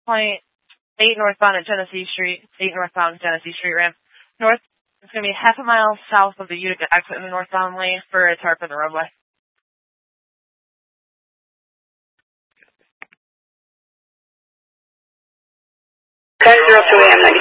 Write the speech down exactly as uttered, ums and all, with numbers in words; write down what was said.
point eight northbound at Genesee Street, eight northbound Genesee Street ramp. North, it's going to be half a mile south of the Utica exit in the northbound lane for a tarp in the roadway. ten zero two A M